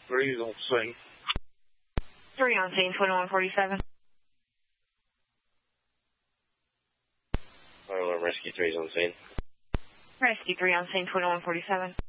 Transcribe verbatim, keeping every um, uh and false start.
Three's on scene. Three on scene, twenty-one forty-seven. Rescue three's on scene. Rescue three on scene, twenty-one forty-seven.